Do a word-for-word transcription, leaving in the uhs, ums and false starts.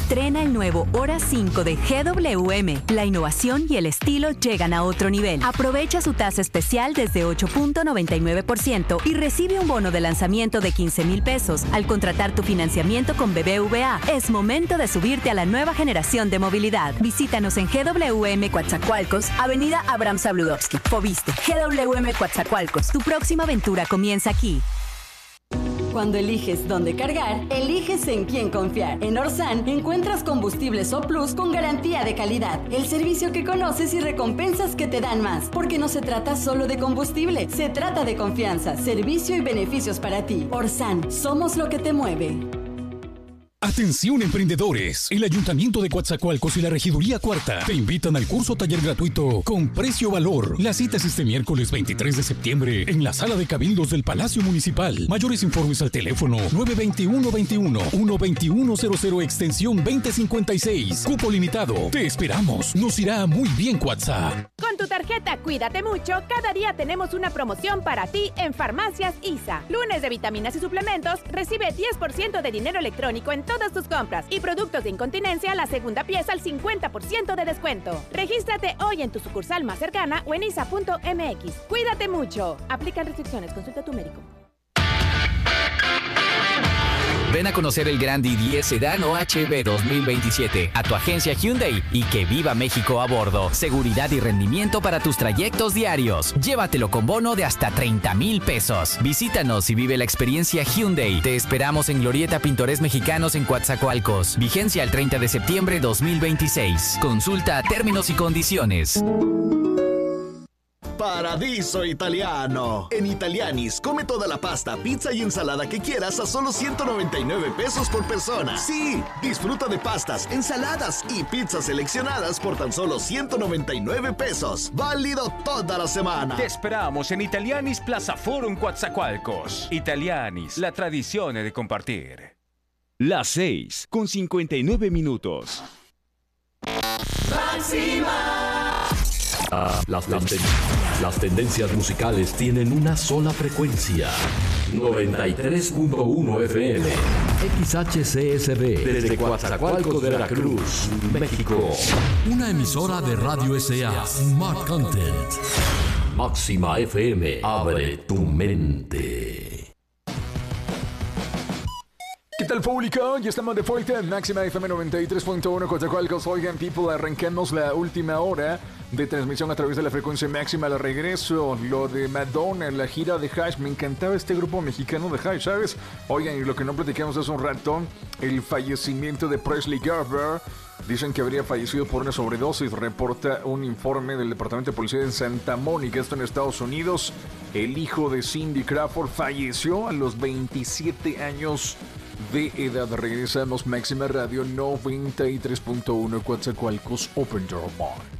Estrena el nuevo Hora cinco de G W M. La innovación y el estilo llegan a otro nivel. Aprovecha su tasa especial desde ocho punto noventa y nueve por ciento y recibe un bono de lanzamiento de quince mil pesos al contratar tu financiamiento con B B V A. Es momento de subirte a la nueva generación de movilidad. Visítanos en G W M Coatzacoalcos, Avenida Abraham Sabludowski. Foviste, G W M Coatzacoalcos. Tu próxima aventura comienza aquí. Cuando eliges dónde cargar, eliges en quién confiar. En Orsan encuentras combustibles O Plus con garantía de calidad. El servicio que conoces y recompensas que te dan más. Porque no se trata solo de combustible, se trata de confianza, servicio y beneficios para ti. Orsan, somos lo que te mueve. Atención emprendedores, el Ayuntamiento de Coatzacoalcos y la Regiduría Cuarta te invitan al curso taller gratuito con precio valor. La cita es este miércoles veintitrés de septiembre en la Sala de Cabildos del Palacio Municipal. Mayores informes al teléfono nueve dos uno, veintiuno, uno veintiuno cero cero extensión veinte cincuenta y seis. Cupo limitado. Te esperamos. Nos irá muy bien, Coatza. Con tu tarjeta Cuídate Mucho, cada día tenemos una promoción para ti en Farmacias I S A. Lunes de vitaminas y suplementos, recibe diez por ciento de dinero electrónico en todas tus compras y productos de incontinencia, la segunda pieza al cincuenta por ciento de descuento. Regístrate hoy en tu sucursal más cercana o en isa punto m x. Cuídate mucho. Aplican restricciones. Consulta a tu médico. Ven a conocer el Gran D diez Sedan O H V dos mil veintisiete a tu agencia Hyundai y que viva México a bordo. Seguridad y rendimiento para tus trayectos diarios. Llévatelo con bono de hasta treinta mil pesos. Visítanos y vive la experiencia Hyundai. Te esperamos en Glorieta Pintores Mexicanos en Coatzacoalcos. Vigencia el treinta de septiembre dos mil veintiséis. Consulta términos y condiciones. Paradiso Italiano. En Italianis, come toda la pasta, pizza y ensalada que quieras a solo ciento noventa y nueve pesos por persona. Sí, disfruta de pastas, ensaladas y pizzas seleccionadas por tan solo ciento noventa y nueve pesos. Válido toda la semana. Te esperamos en Italianis Plaza Forum Coatzacoalcos. Italianis, la tradición de compartir. Las seis con cincuenta y nueve minutos. Máxima. Ah, las, las, ten- las tendencias musicales tienen una sola frecuencia. noventa y tres punto uno F M. X H C S B. Desde Coatzacoalcos de Veracruz, México. Una emisora de Radio S A. Smart Content. Máxima F M. Abre tu mente. ¿Qué tal, público? Ya estamos de vuelta en Máxima F M noventa y tres punto uno Coatzacoalcos. Oigan, people, arrancamos la última hora de transmisión a través de la frecuencia máxima. Al regreso, lo de Madonna, la gira de Hash. Me encantaba este grupo mexicano de Hash, ¿sabes? Oigan, y lo que no platicamos hace un rato, el fallecimiento de Presley Garber. Dicen que habría fallecido por una sobredosis. Reporta un informe del Departamento de Policía en Santa Mónica, esto en Estados Unidos. El hijo de Cindy Crawford falleció a los veintisiete años de edad. Regresamos, Máxima Radio noventa y tres punto uno Coatzacoalcos. Open your mind.